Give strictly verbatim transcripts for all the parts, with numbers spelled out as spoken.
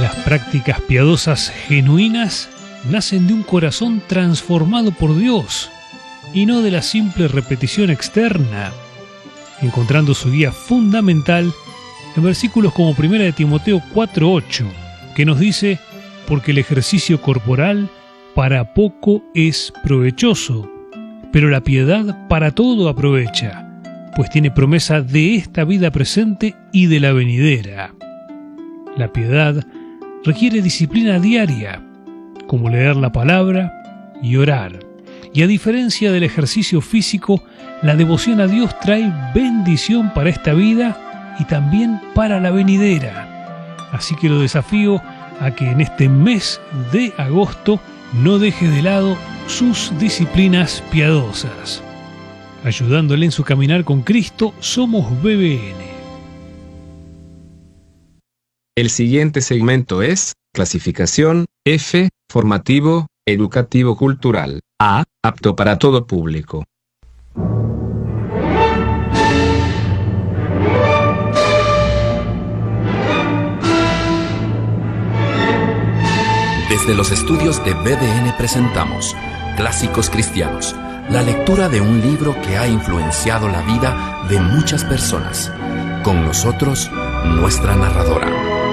Las prácticas piadosas genuinas nacen de un corazón transformado por Dios y no de la simple repetición externa, encontrando su guía fundamental en versículos como primera de Timoteo cuatro ocho, que nos dice: porque el ejercicio corporal para poco es provechoso, pero la piedad para todo aprovecha, pues tiene promesa de esta vida presente y de la venidera. La piedad requiere disciplina diaria, como leer la palabra y orar. Y a diferencia del ejercicio físico, la devoción a Dios trae bendición para esta vida y también para la venidera. Así que lo desafío a que en este mes de agosto no deje de lado sus disciplinas piadosas. Ayudándole en su caminar con Cristo, somos B B N. El siguiente segmento es clasificación F, formativo, educativo cultural. A, apto para todo público. Desde los estudios de B D N presentamos Clásicos Cristianos, la lectura de un libro que ha influenciado la vida de muchas personas. Con nosotros, nuestra narradora.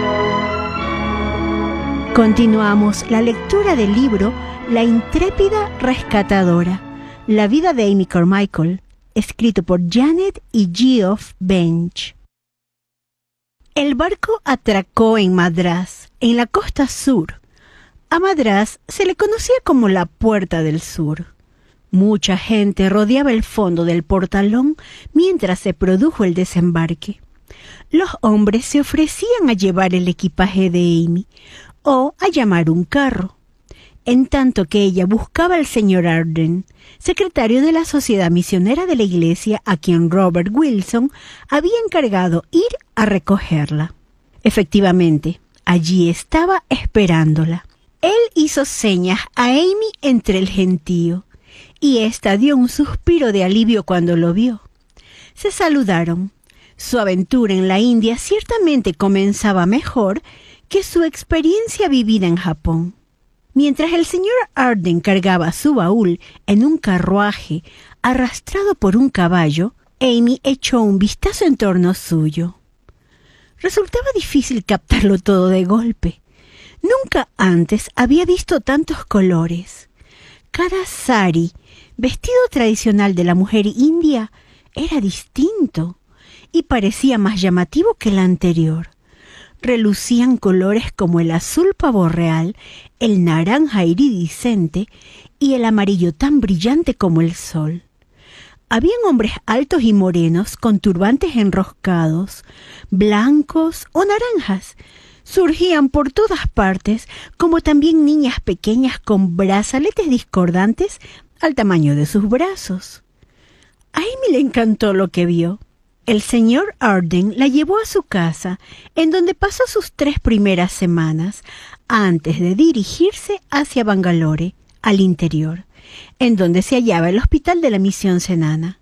Continuamos la lectura del libro La intrépida rescatadora, la vida de Amy Carmichael, escrito por Janet y Geoff Bench. El barco atracó en Madrás, en la costa sur. A Madrás se le conocía como la Puerta del Sur. Mucha gente rodeaba el fondo del portalón mientras se produjo el desembarque. Los hombres se ofrecían a llevar el equipaje de Amy o a llamar un carro, en tanto que ella buscaba al señor Arden, secretario de la Sociedad Misionera de la Iglesia, a quien Robert Wilson había encargado ir a recogerla. Efectivamente, allí estaba esperándola. Él hizo señas a Amy entre el gentío, y ésta dio un suspiro de alivio cuando lo vio. Se saludaron. Su aventura en la India ciertamente comenzaba mejor que su experiencia vivida en Japón. Mientras el señor Arden cargaba su baúl en un carruaje arrastrado por un caballo, Amy echó un vistazo en torno suyo. Resultaba difícil captarlo todo de golpe. Nunca antes había visto tantos colores. Cada sari, vestido tradicional de la mujer india, era distinto y parecía más llamativo que el anterior. Relucían colores como el azul pavo real, el naranja iridiscente y el amarillo tan brillante como el sol. Habían hombres altos y morenos con turbantes enroscados, blancos o naranjas. Surgían por todas partes, como también niñas pequeñas con brazaletes discordantes al tamaño de sus brazos. A Amy le encantó lo que vio. El señor Arden la llevó a su casa, en donde pasó sus tres primeras semanas, antes de dirigirse hacia Bangalore, al interior, en donde se hallaba el hospital de la Misión Cenana.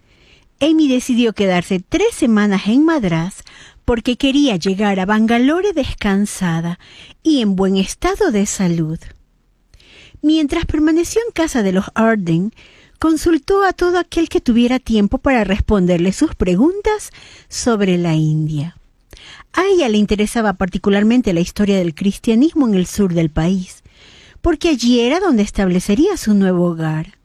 Amy decidió quedarse tres semanas en Madrás porque quería llegar a Bangalore descansada y en buen estado de salud. Mientras permaneció en casa de los Arden, consultó a todo aquel que tuviera tiempo para responderle sus preguntas sobre la India. A ella le interesaba particularmente la historia del cristianismo en el sur del país, porque allí era donde establecería su nuevo hogar.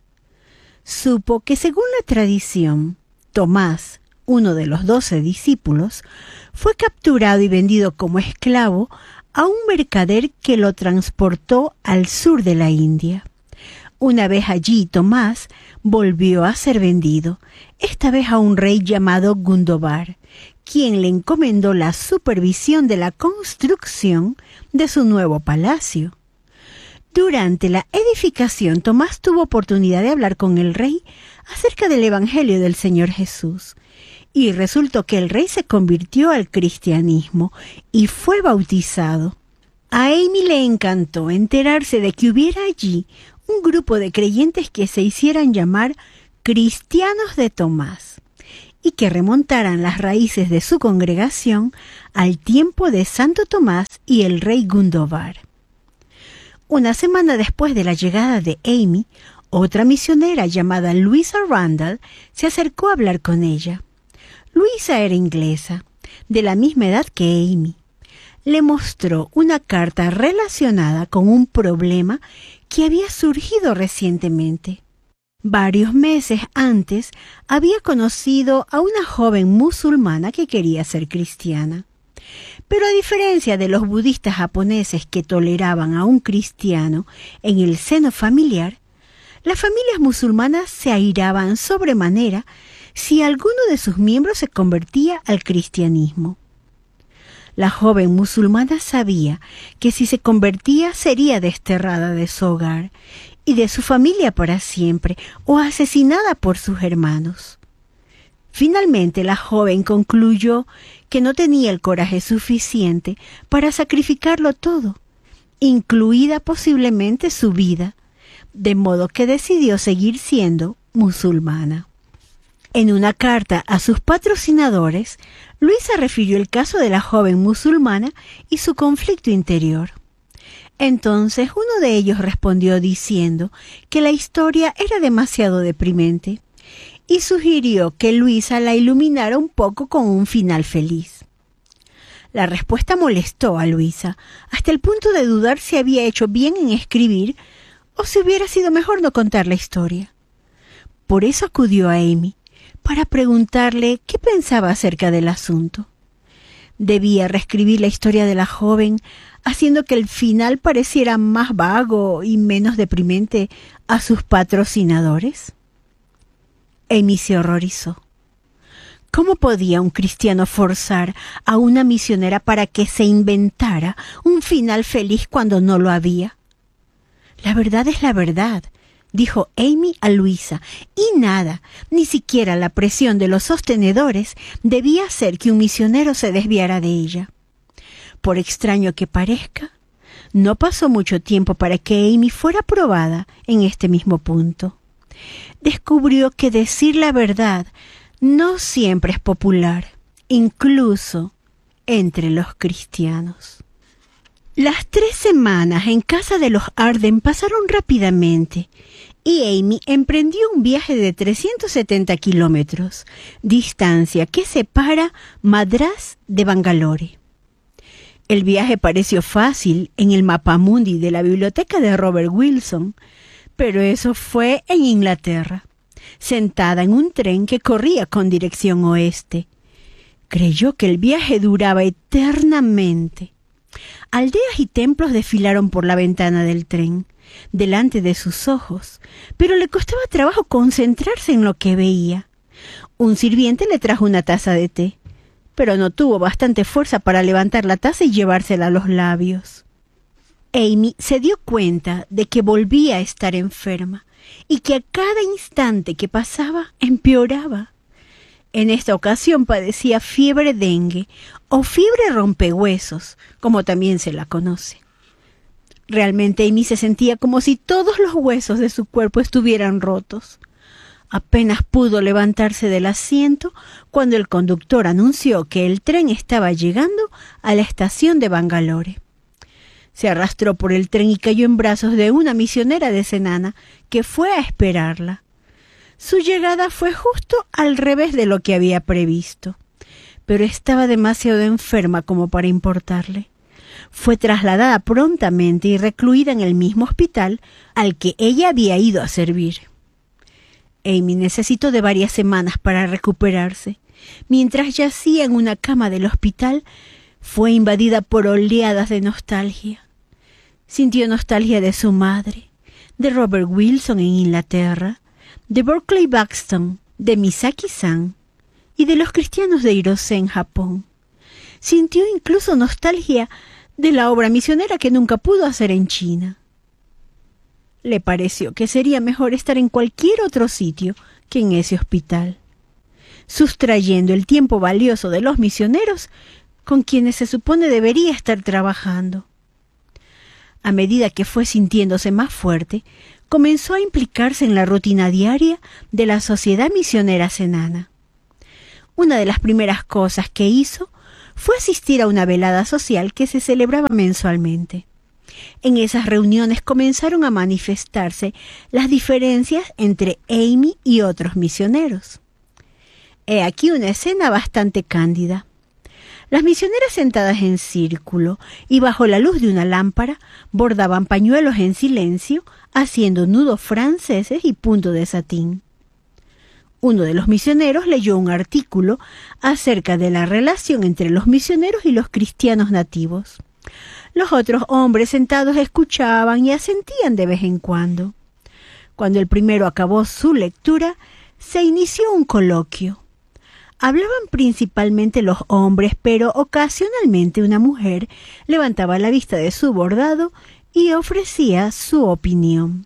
Supo que, según la tradición, Tomás, uno de los doce discípulos, fue capturado y vendido como esclavo a un mercader que lo transportó al sur de la India. Una vez allí, Tomás volvió a ser vendido, esta vez a un rey llamado Gundobar, quien le encomendó la supervisión de la construcción de su nuevo palacio. Durante la edificación, Tomás tuvo oportunidad de hablar con el rey acerca del Evangelio del Señor Jesús, y resultó que el rey se convirtió al cristianismo y fue bautizado. A Amy le encantó enterarse de que hubiera allí un grupo de creyentes que se hicieran llamar cristianos de Tomás, y que remontaran las raíces de su congregación al tiempo de Santo Tomás y el rey Gundobad. Una semana después de la llegada de Amy, otra misionera llamada Louisa Randall se acercó a hablar con ella. Louisa era inglesa, de la misma edad que Amy. Le mostró una carta relacionada con un problema que había surgido recientemente. Varios meses antes había conocido a una joven musulmana que quería ser cristiana. Pero a diferencia de los budistas japoneses que toleraban a un cristiano en el seno familiar, las familias musulmanas se airaban sobremanera si alguno de sus miembros se convertía al cristianismo. La joven musulmana sabía que si se convertía sería desterrada de su hogar y de su familia para siempre o asesinada por sus hermanos. Finalmente la joven concluyó que no tenía el coraje suficiente para sacrificarlo todo, incluida posiblemente su vida, de modo que decidió seguir siendo musulmana. En una carta a sus patrocinadores, Luisa refirió el caso de la joven musulmana y su conflicto interior. Entonces uno de ellos respondió diciendo que la historia era demasiado deprimente y sugirió que Luisa la iluminara un poco con un final feliz. La respuesta molestó a Luisa, hasta el punto de dudar si había hecho bien en escribir o si hubiera sido mejor no contar la historia. Por eso acudió a Amy, para preguntarle qué pensaba acerca del asunto. Debía reescribir la historia de la joven, haciendo que el final pareciera más vago y menos deprimente a sus patrocinadores. Amy se horrorizó. ¿Cómo podía un cristiano forzar a una misionera para que se inventara un final feliz cuando no lo había? La verdad es la verdad, dijo Amy a Luisa, y nada, ni siquiera la presión de los sostenedores, debía hacer que un misionero se desviara de ella. Por extraño que parezca, no pasó mucho tiempo para que Amy fuera probada en este mismo punto. Descubrió que decir la verdad no siempre es popular, incluso entre los cristianos. Las tres semanas en casa de los Arden pasaron rápidamente y Amy emprendió un viaje de trescientos setenta kilómetros, distancia que separa Madrás de Bangalore. El viaje pareció fácil en el mapamundi de la biblioteca de Robert Wilson, pero eso fue en Inglaterra, sentada en un tren que corría con dirección oeste. Creyó que el viaje duraba eternamente. Aldeas y templos desfilaron por la ventana del tren, delante de sus ojos, pero le costaba trabajo concentrarse en lo que veía. Un sirviente le trajo una taza de té, pero no tuvo bastante fuerza para levantar la taza y llevársela a los labios. Amy se dio cuenta de que volvía a estar enferma y que a cada instante que pasaba empeoraba. En esta ocasión padecía fiebre dengue o fiebre rompehuesos, como también se la conoce. Realmente Amy se sentía como si todos los huesos de su cuerpo estuvieran rotos. Apenas pudo levantarse del asiento cuando el conductor anunció que el tren estaba llegando a la estación de Bangalore. Se arrastró por el tren y cayó en brazos de una misionera de Cenana que fue a esperarla. Su llegada fue justo al revés de lo que había previsto, pero estaba demasiado enferma como para importarle. Fue trasladada prontamente y recluida en el mismo hospital al que ella había ido a servir. Amy necesitó de varias semanas para recuperarse. Mientras yacía en una cama del hospital, fue invadida por oleadas de nostalgia. Sintió nostalgia de su madre, de Robert Wilson en Inglaterra, de Berkeley Buxton, de Misaki-san y de los cristianos de Hirose en Japón. Sintió incluso nostalgia de la obra misionera que nunca pudo hacer en China. Le pareció que sería mejor estar en cualquier otro sitio que en ese hospital, sustrayendo el tiempo valioso de los misioneros con quienes se supone debería estar trabajando. A medida que fue sintiéndose más fuerte, comenzó a implicarse en la rutina diaria de la Sociedad Misionera Cenana. Una de las primeras cosas que hizo fue asistir a una velada social que se celebraba mensualmente. En esas reuniones comenzaron a manifestarse las diferencias entre Amy y otros misioneros. He aquí una escena bastante cándida. Las misioneras sentadas en círculo y bajo la luz de una lámpara bordaban pañuelos en silencio, haciendo nudos franceses y punto de satín. Uno de los misioneros leyó un artículo acerca de la relación entre los misioneros y los cristianos nativos. Los otros hombres sentados escuchaban y asentían de vez en cuando. Cuando el primero acabó su lectura, se inició un coloquio. Hablaban principalmente los hombres, pero ocasionalmente una mujer levantaba la vista de su bordado y ofrecía su opinión.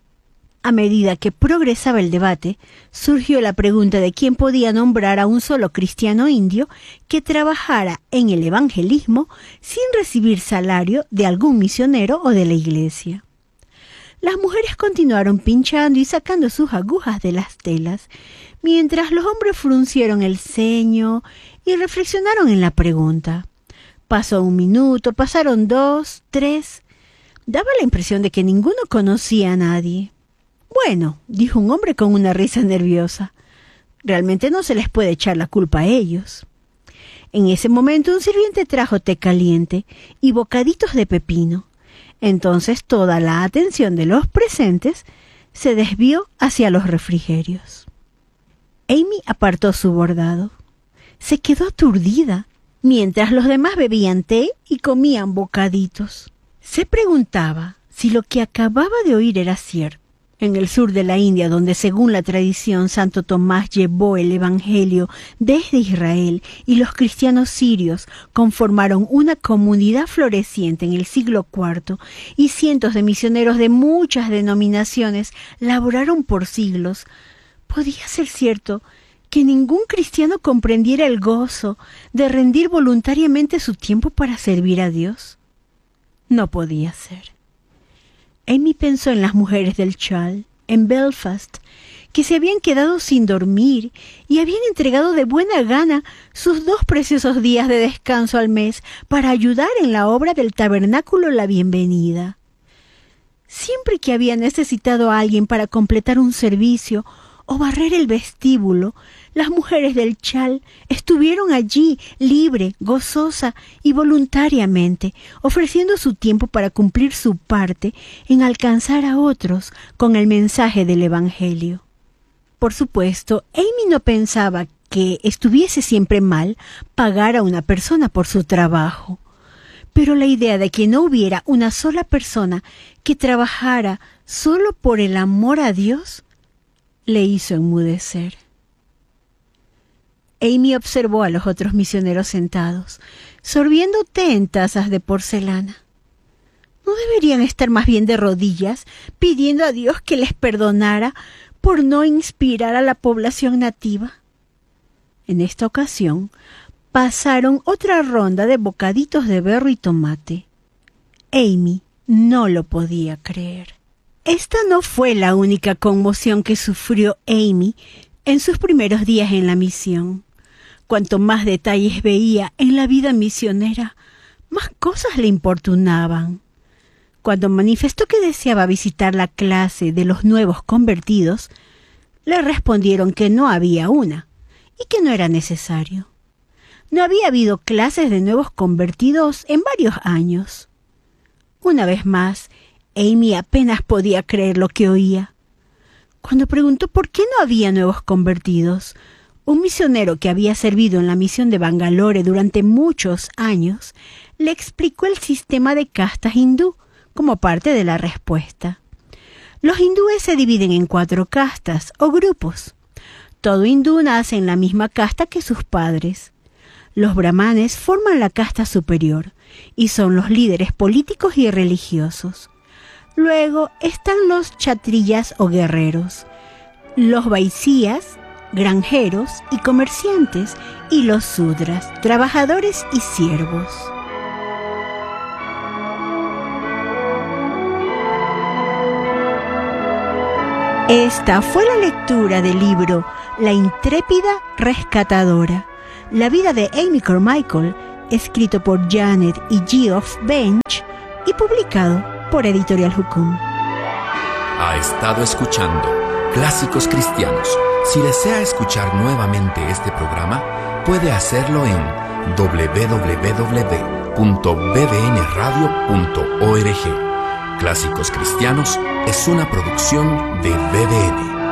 A medida que progresaba el debate, surgió la pregunta de quién podía nombrar a un solo cristiano indio que trabajara en el evangelismo sin recibir salario de algún misionero o de la iglesia. Las mujeres continuaron pinchando y sacando sus agujas de las telas, mientras los hombres fruncieron el ceño y reflexionaron en la pregunta. Pasó un minuto, pasaron dos, tres. Daba la impresión de que ninguno conocía a nadie. Bueno, dijo un hombre con una risa nerviosa, realmente no se les puede echar la culpa a ellos. En ese momento un sirviente trajo té caliente y bocaditos de pepino. Entonces toda la atención de los presentes se desvió hacia los refrigerios. Amy apartó su bordado. Se quedó aturdida, mientras los demás bebían té y comían bocaditos. Se preguntaba si lo que acababa de oír era cierto. En el sur de la India, donde según la tradición Santo Tomás llevó el Evangelio desde Israel y los cristianos sirios conformaron una comunidad floreciente en el siglo cuarto y cientos de misioneros de muchas denominaciones laboraron por siglos, ¿podía ser cierto que ningún cristiano comprendiera el gozo de rendir voluntariamente su tiempo para servir a Dios? No podía ser. Amy pensó en las mujeres del Chal, en Belfast, que se habían quedado sin dormir y habían entregado de buena gana sus dos preciosos días de descanso al mes para ayudar en la obra del tabernáculo La Bienvenida. Siempre que había necesitado a alguien para completar un servicio o barrer el vestíbulo, las mujeres del Chal estuvieron allí, libre, gozosa y voluntariamente, ofreciendo su tiempo para cumplir su parte en alcanzar a otros con el mensaje del Evangelio. Por supuesto, Amy no pensaba que estuviese siempre mal pagar a una persona por su trabajo, pero la idea de que no hubiera una sola persona que trabajara solo por el amor a Dios le hizo enmudecer. Amy observó a los otros misioneros sentados, sorbiendo té en tazas de porcelana. ¿No deberían estar más bien de rodillas, pidiendo a Dios que les perdonara por no inspirar a la población nativa? En esta ocasión, pasaron otra ronda de bocaditos de berro y tomate. Amy no lo podía creer. Esta no fue la única conmoción que sufrió Amy en sus primeros días en la misión. Cuanto más detalles veía en la vida misionera, más cosas le importunaban. Cuando manifestó que deseaba visitar la clase de los nuevos convertidos, le respondieron que no había una y que no era necesario. No había habido clases de nuevos convertidos en varios años. Una vez más, Amy apenas podía creer lo que oía. Cuando preguntó por qué no había nuevos convertidos, un misionero que había servido en la misión de Bangalore durante muchos años le explicó el sistema de castas hindú como parte de la respuesta. Los hindúes se dividen en cuatro castas o grupos. Todo hindú nace en la misma casta que sus padres. Los brahmanes forman la casta superior y son los líderes políticos y religiosos. Luego están los kshatriyas o guerreros, los vaishyas, granjeros y comerciantes, y los sudras, trabajadores y siervos. Esta fue la lectura del libro La intrépida rescatadora, la vida de Amy Carmichael, escrito por Janet y Geoff Bench y publicado por Editorial Jukum. Ha estado escuchando Clásicos Cristianos. Si desea escuchar nuevamente este programa, puede hacerlo en doble u doble u doble u punto b d n radio punto org. Clásicos Cristianos es una producción de B D N.